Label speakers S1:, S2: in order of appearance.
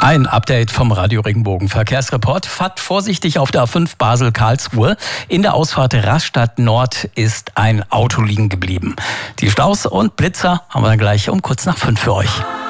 S1: Ein Update vom Radio Regenbogen Verkehrsreport. Fahrt vorsichtig auf der A5 Basel-Karlsruhe. In der Ausfahrt Rastatt Nord ist ein Auto liegen geblieben. Die Staus und Blitzer haben wir dann gleich um kurz nach 5 für euch.